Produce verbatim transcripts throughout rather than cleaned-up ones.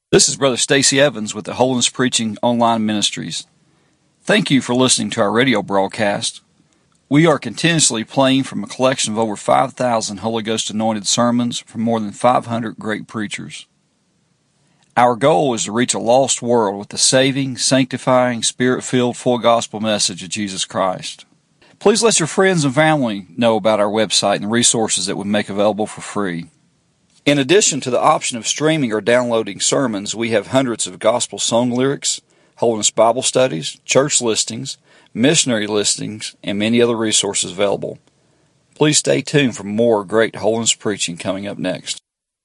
This is Brother Stacy Evans with the Holiness Preaching Online Ministries. Thank you for listening to our radio broadcast. We are continuously playing from a collection of over five thousand Holy Ghost anointed sermons from more than five hundred great preachers. Our goal is to reach a lost world with the saving, sanctifying, spirit-filled, full gospel message of Jesus Christ. Please let your friends and family know about our website and the resources that we make available for free. In addition to the option of streaming or downloading sermons, we have hundreds of gospel song lyrics, Holiness Bible studies, church listings, missionary listings, and many other resources available. Please stay tuned for more great holiness preaching coming up next.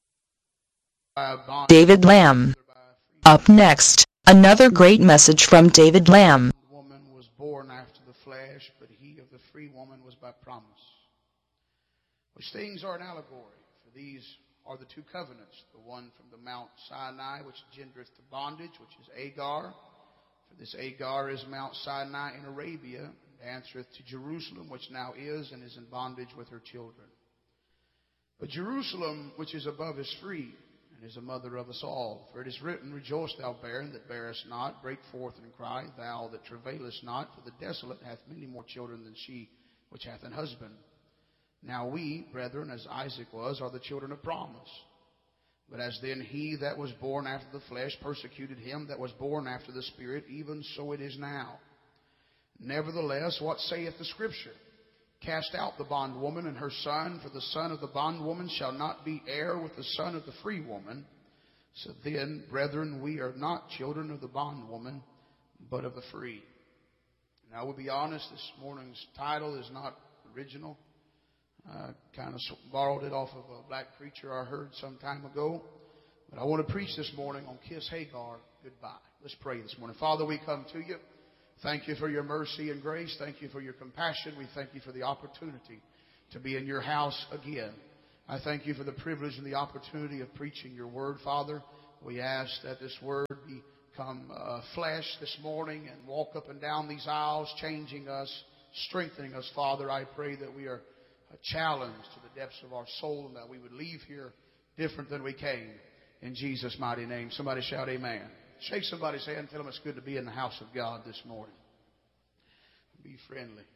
David Lamb. Up next, another great message from David Lamb. The woman was born after the flesh, but he of the free woman was by promise. Which things are an allegory, for these are the two covenants, the one from the Mount Sinai, which gendereth to bondage, which is Agar. For this Agar is Mount Sinai in Arabia, and answereth to Jerusalem, which now is, and is in bondage with her children. But Jerusalem, which is above, is free, and is a mother of us all. For it is written, Rejoice, thou barren that bearest not, break forth and cry, thou that travailest not, for the desolate hath many more children than she which hath an husband. Now we, brethren, as Isaac was, are the children of promise. But as then he that was born after the flesh persecuted him that was born after the Spirit, even so it is now. Nevertheless, what saith the Scripture? Cast out the bondwoman and her son, for the son of the bondwoman shall not be heir with the son of the free woman. So then, brethren, we are not children of the bondwoman, but of the free. Now, I will be honest, this morning's title is not original. I kind of borrowed it off of a black preacher I heard some time ago. But I want to preach this morning on Kiss Hagar Goodbye. Let's pray this morning. Father, we come to you. Thank you for your mercy and grace. Thank you for your compassion. We thank you for the opportunity to be in your house again. I thank you for the privilege and the opportunity of preaching your word, Father. We ask that this word become uh, flesh this morning and walk up and down these aisles, changing us, strengthening us, Father. I pray that we are a challenge to the depths of our soul and that we would leave here different than we came. In Jesus' mighty name. Somebody shout amen. Shake somebody's hand and tell them it's good to be in the house of God this morning. Be friendly.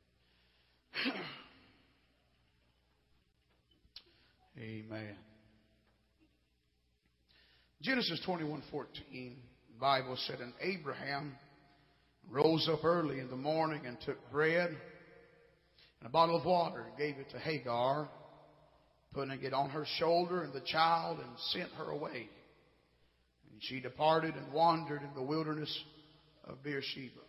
Amen. Genesis twenty-one fourteen, the Bible said, And Abraham rose up early in the morning and took bread and a bottle of water and gave it to Hagar, putting it on her shoulder and the child, and sent her away. And she departed and wandered in the wilderness of Beersheba.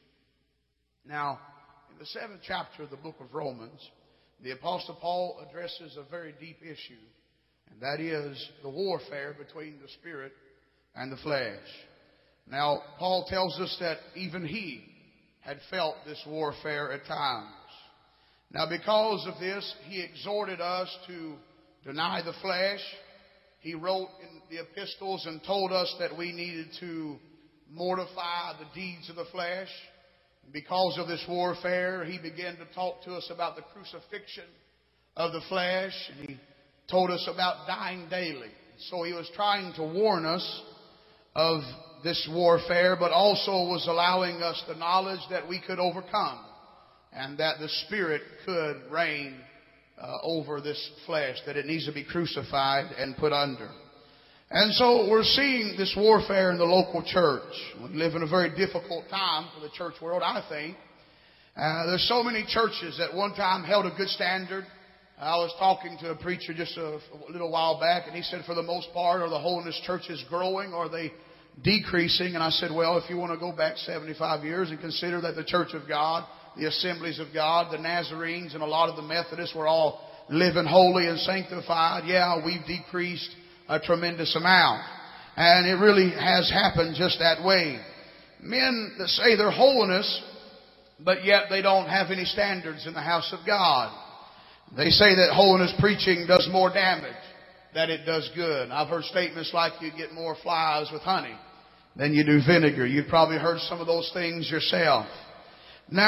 Now, in the seventh chapter of the book of Romans, the Apostle Paul addresses a very deep issue, and that is the warfare between the spirit and the flesh. Now, Paul tells us that even he had felt this warfare at times. Now, because of this, he exhorted us to deny the flesh. He wrote in the epistles and told us that we needed to mortify the deeds of the flesh. Because of this warfare, he began to talk to us about the crucifixion of the flesh. And he told us about dying daily. So he was trying to warn us of this warfare, but also was allowing us the knowledge that we could overcome, and that the Spirit could reign uh, over this flesh, that it needs to be crucified and put under. And so we're seeing this warfare in the local church. We live in a very difficult time for the church world, I think. Uh, there's so many churches that one time held a good standard. I was talking to a preacher just a, a little while back, and he said, for the most part, are the holiness churches growing or are they decreasing? And I said, well, if you want to go back seventy-five years and consider that the Church of God, the Assemblies of God, the Nazarenes, and a lot of the Methodists were all living holy and sanctified. Yeah, we've decreased a tremendous amount. And it really has happened just that way. Men that say they're holiness, but yet they don't have any standards in the house of God. They say that holiness preaching does more damage than it does good. I've heard statements like you get more flies with honey than you do vinegar. You've probably heard some of those things yourself.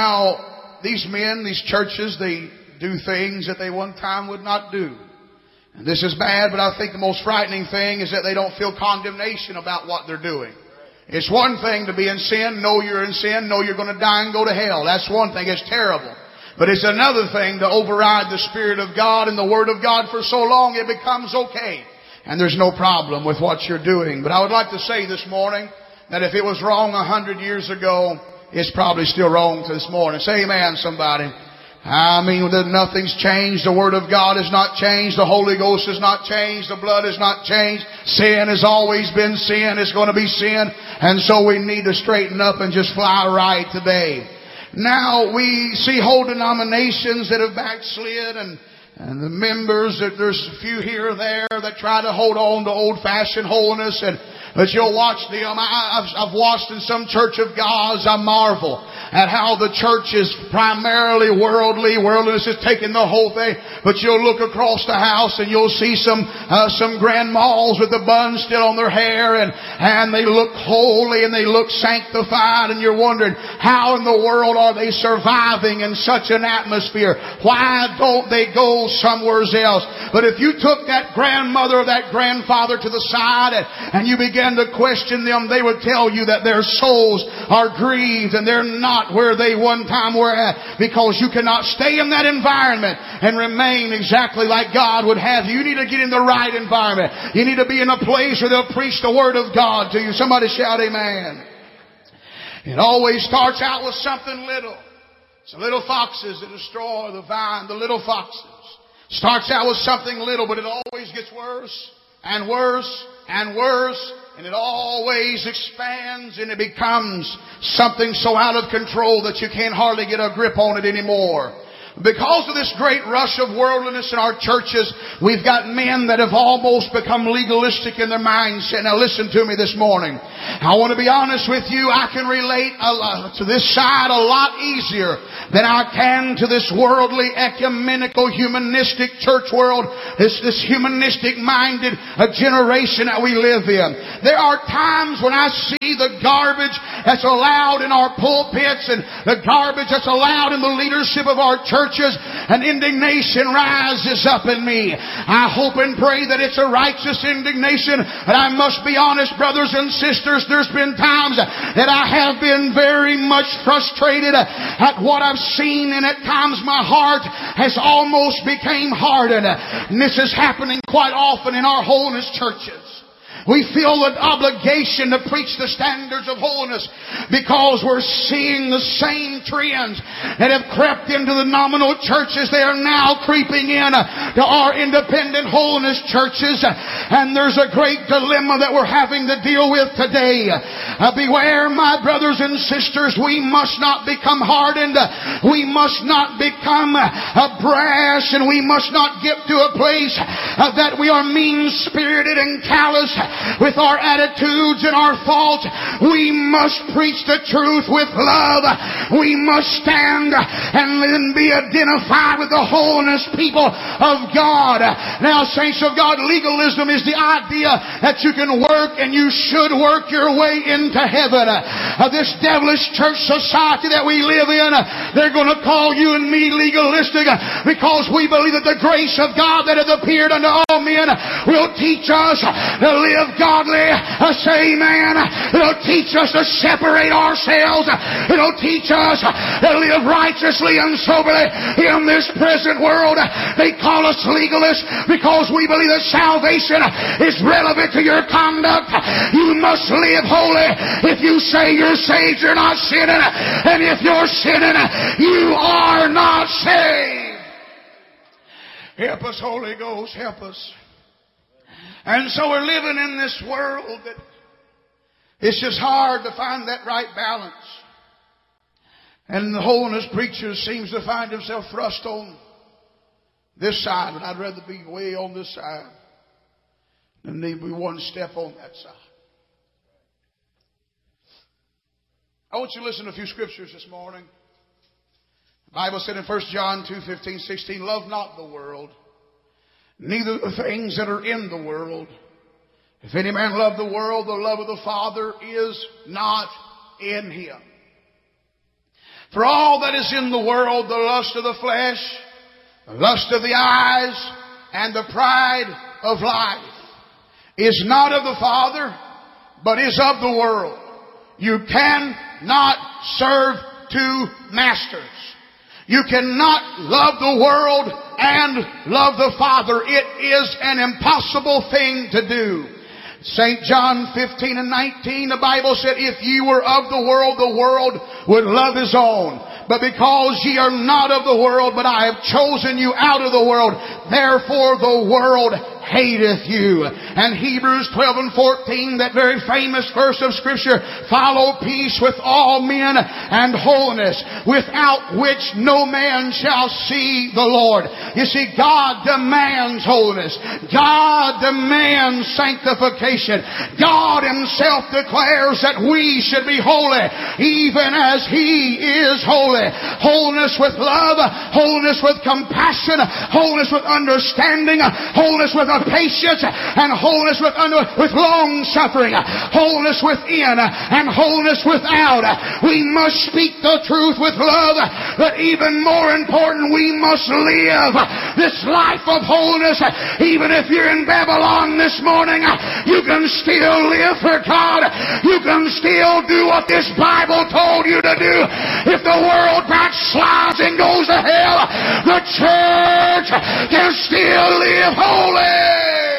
Now, these men, these churches, they do things that they one time would not do. And this is bad, but I think the most frightening thing is that they don't feel condemnation about what they're doing. It's one thing to be in sin, know you're in sin, know you're going to die and go to hell. That's one thing. It's terrible. But it's another thing to override the Spirit of God and the Word of God for so long it becomes okay. And there's no problem with what you're doing. But I would like to say this morning that if it was wrong a hundred years ago, it's probably still wrong this morning. Say amen, somebody. I mean, nothing's changed. The Word of God has not changed. The Holy Ghost has not changed. The blood has not changed. Sin has always been sin. It's going to be sin. And so we need to straighten up and just fly right today. Now we see whole denominations that have backslid, and and the members, that there's a few here or there that try to hold on to old-fashioned holiness, and but you'll watch them. I, I've, I've watched in some church of God's. I marvel at how the church is primarily worldly. Worldliness is taking the whole thing. But you'll look across the house and you'll see some uh, some grandmas with the buns still on their hair, and and they look holy and they look sanctified, and you're wondering how in the world are they surviving in such an atmosphere? Why don't they go somewhere else? But if you took that grandmother or that grandfather to the side and, and you began to question them, they would tell you that their souls are grieved and they're not where they one time were at, because you cannot stay in that environment and remain exactly like God would have you. You need to get in the right environment. You need to be in a place where they'll preach the Word of God to you. Somebody shout amen. It always starts out with something little. It's the little foxes that destroy the vine. The little foxes. Starts out with something little, but it always gets worse and worse and worse. And it always expands, and it becomes something so out of control that you can't hardly get a grip on it anymore. Because of this great rush of worldliness in our churches, we've got men that have almost become legalistic in their mindset. Now listen to me this morning. I want to be honest with you. I can relate a lot, to this side a lot easier than I can to this worldly, ecumenical, humanistic church world. This, this humanistic-minded uh, generation that we live in. There are times when I see the garbage that's allowed in our pulpits and the garbage that's allowed in the leadership of our church. Churches, and indignation rises up in me. I hope and pray that it's a righteous indignation. But I must be honest, brothers and sisters, there's been times that I have been very much frustrated at what I've seen, and at times my heart has almost become hardened. And this is happening quite often in our holiness churches. We feel an obligation to preach the standards of holiness because we're seeing the same trends that have crept into the nominal churches. They are now creeping in to our independent holiness churches. And there's a great dilemma that we're having to deal with today. Uh, beware, my brothers and sisters, we must not become hardened. We must not become uh, brash, and we must not get to a place uh, that we are mean-spirited and callous with our attitudes and our thoughts. We must preach the truth with love. We must stand and then be identified with the holiness people of God. Now, saints of God, legalism is the idea that you can work and you should work your way into heaven. Uh, this devilish church society that we live in, uh, they're going to call you and me legalistic uh, because we believe that the grace of God that hath appeared unto all men will teach us to live godly. Uh, say amen. It'll teach us to separate ourselves. It'll teach us to live righteously and soberly in this present world. They call us legalists because we believe that salvation is relevant to your conduct. You must live holy. If you say you're saved, you're not sinning. And if you're sinning, you are not saved. Help us, Holy Ghost, help us. And so we're living in this world that it's just hard to find that right balance. And the holiness preacher seems to find himself thrust on this side, but I'd rather be way on this side than be one step on that side. I want you to listen to a few scriptures this morning. The Bible said in First John two fifteen, sixteen, love not the world, neither the things that are in the world. If any man love the world, the love of the Father is not in him. For all that is in the world, the lust of the flesh, the lust of the eyes, and the pride of life is not of the Father, but is of the world. You cannot serve two masters. You cannot love the world and love the Father. It is an impossible thing to do. Saint John fifteen and nineteen, the Bible said, if ye were of the world, the world would love his own. But because ye are not of the world, but I have chosen you out of the world, therefore the world hateth you. And Hebrews twelve and fourteen, that very famous verse of Scripture, follow peace with all men and holiness, without which no man shall see the Lord. You see, God demands holiness. God demands sanctification. God Himself declares that we should be holy, even as He is holy. Holiness with love, holiness with compassion, holiness with understanding, holiness with patience, and wholeness with, under, with long suffering, wholeness within and wholeness without. We must speak the truth with love, but even more important, we must live this life of holiness. Even if you're in Babylon this morning, you can still live for God. You can still do what this Bible told you to do. If the world backslides and goes to hell, the church can still live holy.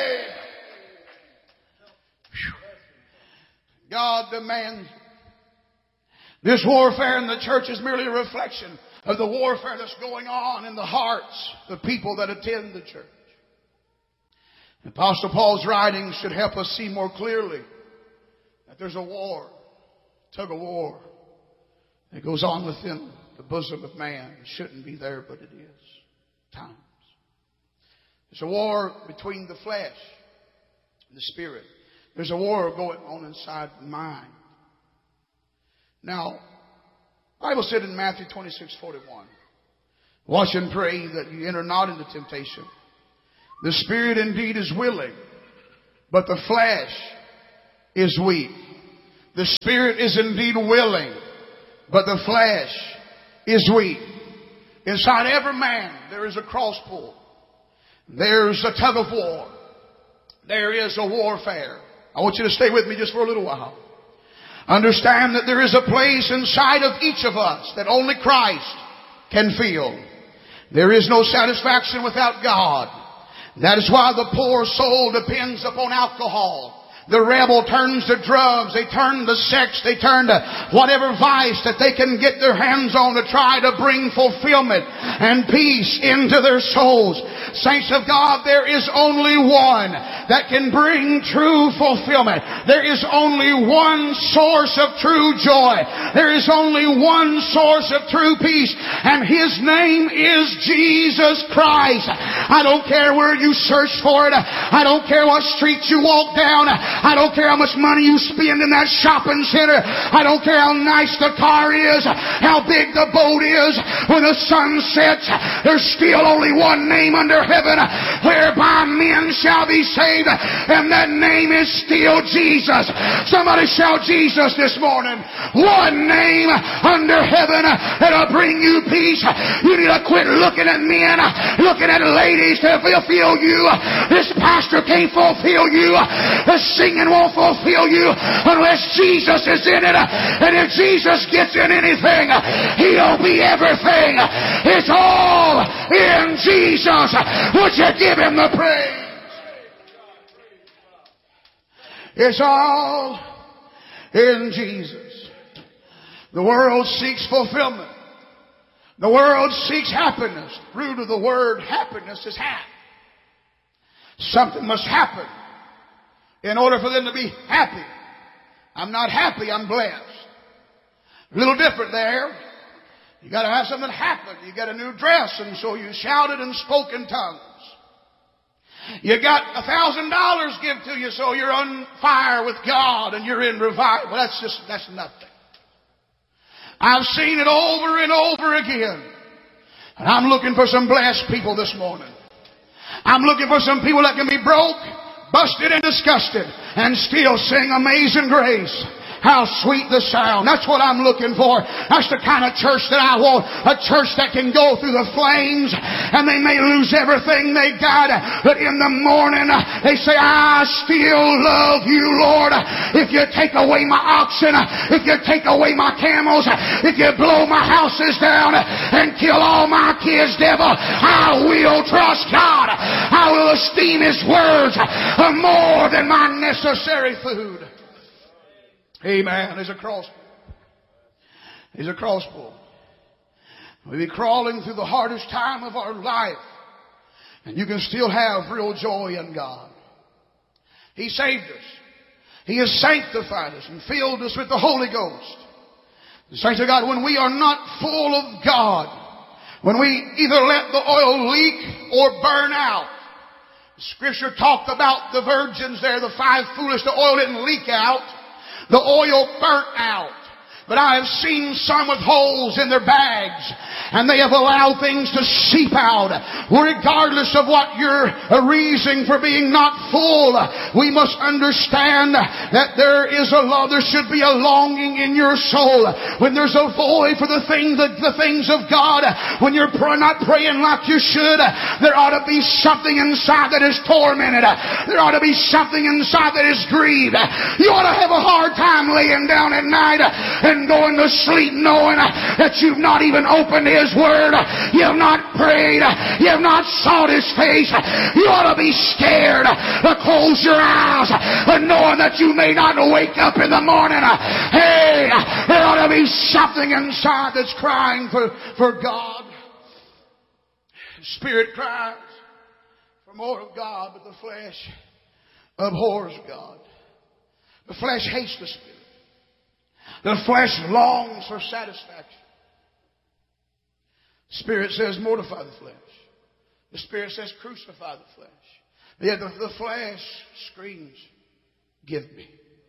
God demands. This warfare in the church is merely a reflection of the warfare that's going on in the hearts of people that attend the church. Apostle Paul's writings should help us see more clearly that there's a war, tug of war, that goes on within the bosom of man. It shouldn't be there, but it is. Times. There's a war between the flesh and the spirit. There's a war going on inside the mind. Now, the Bible said in Matthew twenty-six forty-one, watch and pray that you enter not into temptation. The spirit indeed is willing, but the flesh is weak. The spirit is indeed willing, but the flesh is weak. Inside every man there is a cross pull. There's a tug of war. There is a warfare. I want you to stay with me just for a little while. Understand that there is a place inside of each of us that only Christ can fill. There is no satisfaction without God. That is why the poor soul depends upon alcohol. The rebel turns to drugs. They turn to sex. They turn to whatever vice that they can get their hands on to try to bring fulfillment and peace into their souls. Saints of God, there is only one that can bring true fulfillment. There is only one source of true joy. There is only one source of true peace, and His name is Jesus Christ. I don't care where you search for it. I don't care what streets you walk down. I don't care how much money you spend in that shopping center. I don't care how nice the car is, how big the boat is. When the sun sets, there's still only one name under heaven whereby men shall be saved, and that name is still Jesus. Somebody shout Jesus this morning. One name under heaven that'll bring you peace. You need to quit looking at men, looking at ladies to fulfill you. This pastor can't fulfill you. The singing won't fulfill you unless Jesus is in it. And if Jesus gets in anything, He'll be everything. It's all in Jesus. Would you give Him the praise? It's all in Jesus. The world seeks fulfillment. The world seeks happiness. The root of the word happiness is hap. Something must happen in order for them to be happy. I'm not happy, I'm blessed. A little different there. You got to have something happen. You got a new dress, and so you shouted and spoke in tongues. You got a thousand dollars given to you, so you're on fire with God and you're in revival. That's just, that's nothing. I've seen it over and over again. And I'm looking for some blessed people this morning. I'm looking for some people that can be broke, busted, and disgusted and still sing Amazing Grace. How sweet the sound. That's what I'm looking for. That's the kind of church that I want. A church that can go through the flames and they may lose everything they got, but in the morning they say, I still love you, Lord. If you take away my oxen, if you take away my camels, if you blow my houses down and kill all my kids, devil, I will trust God. I will esteem His words more than my necessary food. Amen. There's a cross. There's a cross pull. We'll be crawling through the hardest time of our life, and you can still have real joy in God. He saved us. He has sanctified us and filled us with the Holy Ghost. The saints of God, when we are not full of God, when we either let the oil leak or burn out. Scripture talked about the virgins there, the five foolish. The oil didn't leak out. The oil burnt out. But I have seen some with holes in their bags, and they have allowed things to seep out. Regardless of what your reason for being not full, we must understand that there is a law. There should be a longing in your soul. When there's a void for the things, the, the things of God, when you're not praying like you should, there ought to be something inside that is tormented. There ought to be something inside that is grieved. You ought to have a hard time laying down at night and and going to sleep knowing that you've not even opened His Word. You've not prayed. You've not sought His face. You ought to be scared to close your eyes knowing that you may not wake up in the morning. Hey, there ought to be something inside that's crying for, for God. The Spirit cries for more of God, but the flesh abhors God. The flesh hates the Spirit. The flesh longs for satisfaction. The Spirit says, mortify the flesh. The Spirit says, crucify the flesh. Yet the, the flesh screams, give me.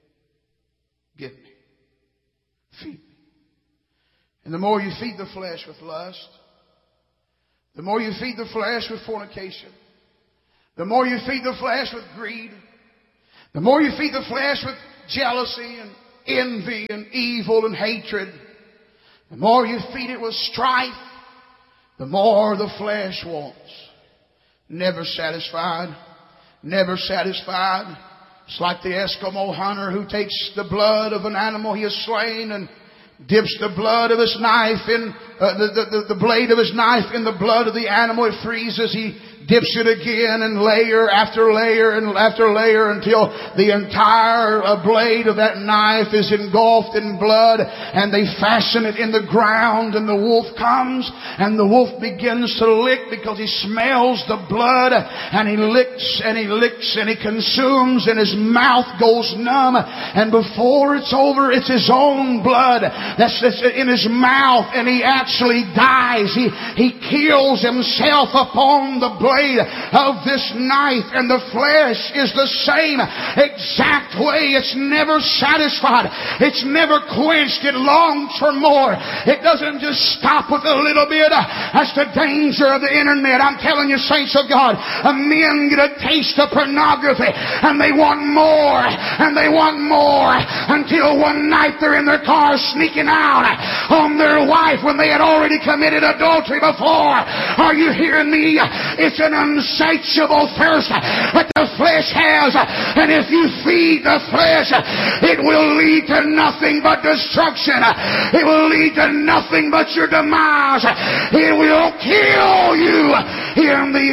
Give me. Feed me. And the more you feed the flesh with lust, the more you feed the flesh with fornication, the more you feed the flesh with greed, the more you feed the flesh with jealousy and envy and evil and hatred, the more you feed it with strife, the more the flesh wants. Never satisfied. Never satisfied. It's like the Eskimo hunter who takes the blood of an animal he has slain and dips the blood of his knife in, uh, the, the, the blade of his knife in the blood of the animal. It freezes. He dips it again and layer after layer and after layer until the entire uh, blade of that knife is engulfed in blood, and they fasten it in the ground, and the wolf comes and the wolf begins to lick because he smells the blood, and he licks and he licks and he consumes, and his mouth goes numb, and before it's over it's his own blood that's in his mouth, and he actually dies. He, he kills himself upon the blade of this knife. And the flesh is the same exact way. It's never satisfied. It's never quenched. It longs for more. It doesn't just stop with a little bit. That's the danger of the internet. I'm telling you, saints of God, men get a taste of pornography and they want more and they want more until one night they're in their car sneaking out on their wife when they had already committed adultery before. Are you hearing me? It's an unsatiable thirst that the flesh has, and if you feed the flesh, it will lead to nothing but destruction. It will lead to nothing but your demise. It will kill you in the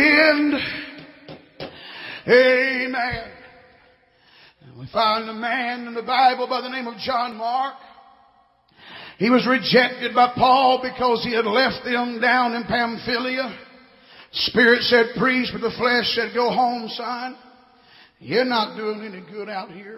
end. Amen. We find a man in the Bible by the name of John Mark. He was rejected by Paul because he had left them down in Pamphylia. Spirit said, preach, but the flesh said, go home, son. You're not doing any good out here.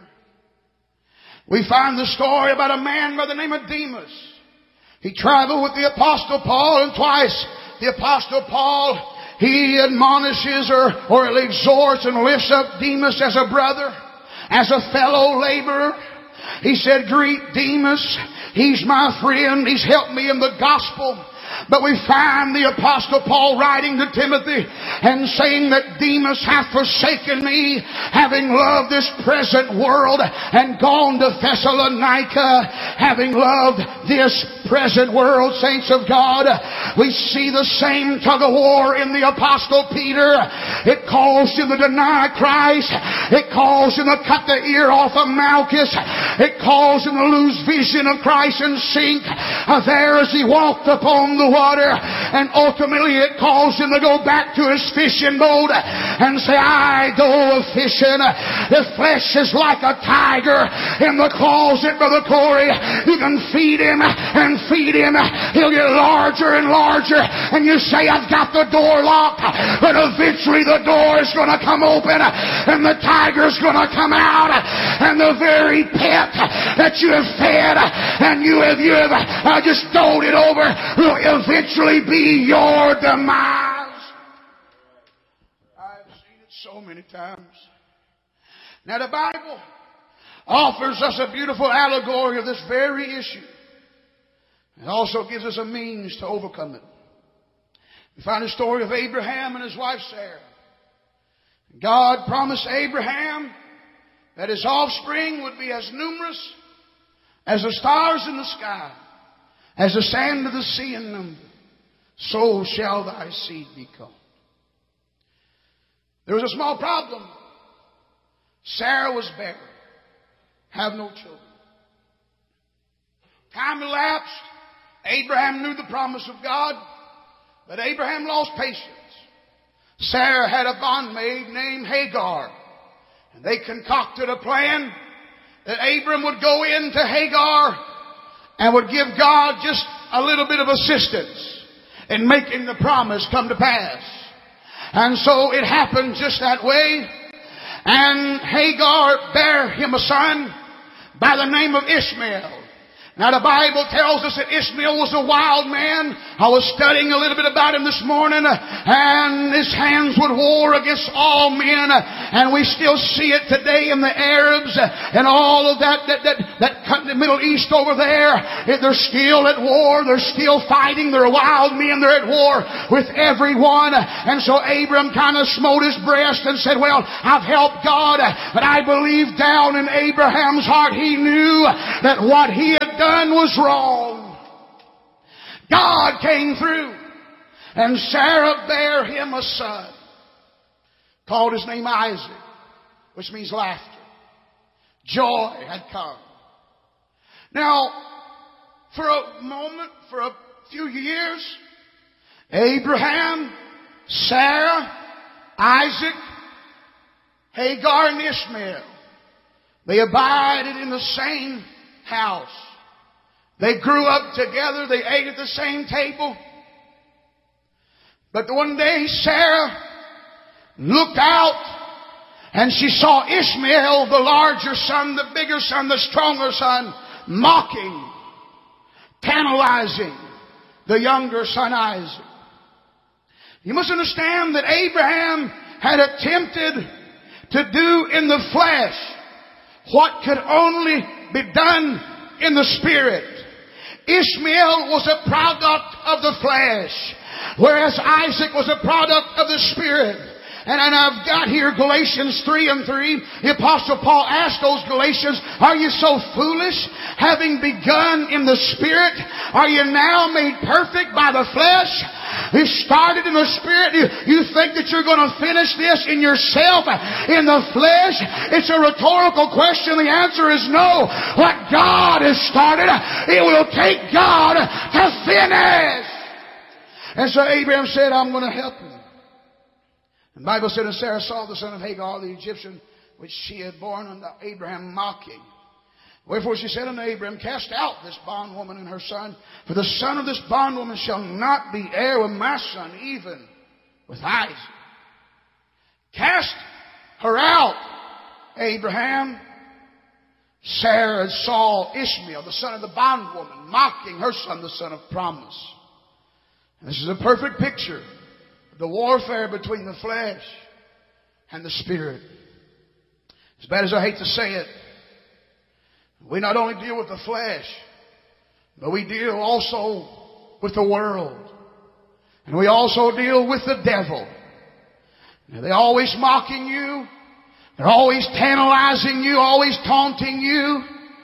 We find the story about a man by the name of Demas. He traveled with the Apostle Paul, and twice the Apostle Paul, he admonishes or, or exhorts and lifts up Demas as a brother, as a fellow laborer. He said, greet Demas. He's my friend. He's helped me in the gospel. But we find the Apostle Paul writing to Timothy and saying that Demas hath forsaken me, having loved this present world, and gone to Thessalonica, having loved this present world. Saints of God, we see the same tug of war in the Apostle Peter. It calls him to deny Christ. It calls him to cut the ear off of Malchus. It calls him to lose vision of Christ and sink there as he walked upon the water. And ultimately it calls him to go back to his fishing boat and say, I go fishing. The flesh is like a tiger in the closet, Brother Corey. You can feed him and feed him. He'll get larger and larger. And you say, I've got the door locked. But eventually the door is going to come open and the tiger's going to come out. And the very pet that you have fed and you have, you have uh, just doted over will eventually be your demise. I've seen it so many times. Now the Bible offers us a beautiful allegory of this very issue. It also gives us a means to overcome it. We find the story of Abraham and his wife Sarah. God promised Abraham that his offspring would be as numerous as the stars in the sky, as the sand of the sea in number. So shall thy seed be called. There was a small problem. Sarah was barren, have no children. Time elapsed. Abraham knew the promise of God, but Abraham lost patience. Sarah had a bondmaid named Hagar, and they concocted a plan that Abram would go into Hagar and would give God just a little bit of assistance in making the promise come to pass. And so it happened just that way. And Hagar bare him a son by the name of Ishmael. Now the Bible tells us that Ishmael was a wild man. I was studying a little bit about him this morning, and his hands would war against all men, and we still see it today in the Arabs and all of that that that, that the Middle East over there. They're still at war. They're still fighting. They're wild men. They're at war with everyone. And so Abram kind of smote his breast and said, well, I've helped God, but I believe down in Abraham's heart he knew that what he had done was wrong. God came through, and Sarah bare him a son. Called his name Isaac, which means laughter. Joy had come. Now, for a moment, for a few years, Abraham, Sarah, Isaac, Hagar, and Ishmael, they abided in the same house. They grew up together. They ate at the same table. But one day Sarah looked out and she saw Ishmael, the larger son, the bigger son, the stronger son, mocking, tantalizing the younger son Isaac. You must understand that Abraham had attempted to do in the flesh what could only be done in the Spirit. Ishmael was a product of the flesh, whereas Isaac was a product of the Spirit. And, and I've got here Galatians three and three. The Apostle Paul asked those Galatians, are you so foolish? Having begun in the Spirit, are you now made perfect by the flesh? You started in the Spirit. You, you think that you're going to finish this in yourself, in the flesh? It's a rhetorical question. The answer is no. What God has started, it will take God to finish. And so Abraham said, I'm going to help him. The Bible said, and Sarah saw the son of Hagar, the Egyptian, which she had borne unto Abraham, mocking. Wherefore she said unto Abraham, cast out this bondwoman and her son, for the son of this bondwoman shall not be heir with my son, even with Isaac. Cast her out, Abraham. Sarah saw Ishmael, the son of the bondwoman, mocking her son, the son of promise. And this is a perfect picture of the warfare between the flesh and the Spirit. As bad as I hate to say it, we not only deal with the flesh, but we deal also with the world. And we also deal with the devil. Now, they're always mocking you. They're always tantalizing you, always taunting you,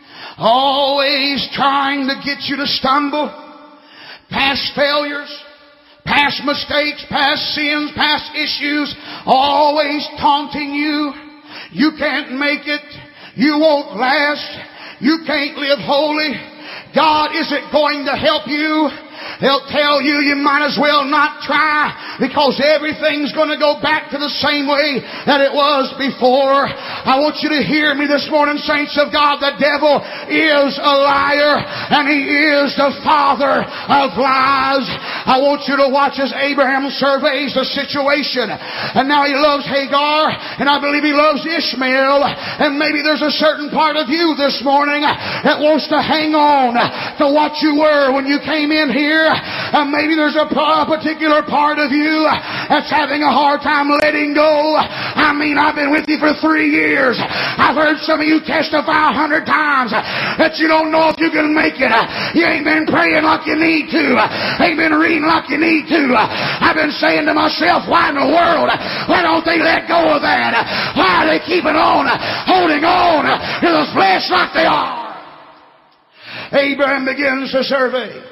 always trying to get you to stumble. Past failures, past mistakes, past sins, past issues, always taunting you. You can't make it. You won't last. You can't live holy. God isn't going to help you. They'll tell you you might as well not try because everything's going to go back to the same way that it was before. I want you to hear me this morning, saints of God. The devil is a liar and he is the father of lies. I want you to watch as Abraham surveys the situation. And now he loves Hagar, and I believe he loves Ishmael. And maybe there's a certain part of you this morning that wants to hang on to what you were when you came in here. Uh, maybe there's a particular part of you that's having a hard time letting go. I mean, I've been with you for three years. I've heard some of you testify a hundred times that you don't know if you can make it. You ain't been praying like you need to. Ain't been reading like you need to. I've been saying to myself, why in the world? Why don't they let go of that? Why are they keeping on, holding on to the flesh like they are? Abraham begins to survey.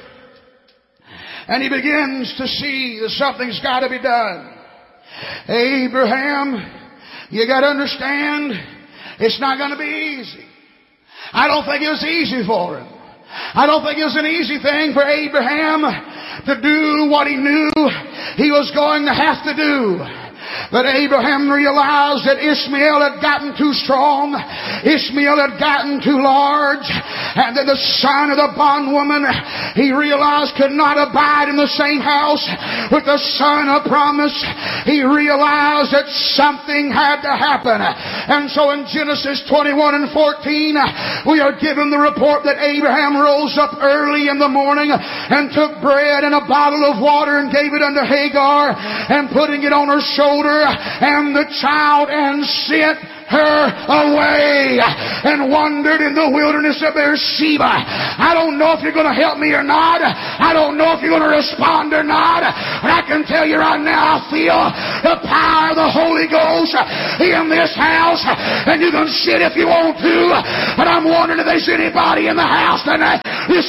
And he begins to see that something's got to be done. Abraham, you got to understand, it's not going to be easy. I don't think it was easy for him. I don't think it was an easy thing for Abraham to do what he knew he was going to have to do. But Abraham realized that Ishmael had gotten too strong. Ishmael had gotten too large. And that the son of the bondwoman, he realized, could not abide in the same house with the son of promise. He realized that something had to happen. And so in Genesis twenty-one and fourteen, we are given the report that Abraham rose up early in the morning and took bread and a bottle of water and gave it unto Hagar, and putting it on her shoulder, and the child, and sent her away and wandered in the wilderness of Beersheba. I don't know if you're going to help me or not. I don't know if you're going to respond or not. But I can tell you right now, I feel the power of the Holy Ghost in this house. And you can sit if you want to. But I'm wondering if there's anybody in the house tonight. This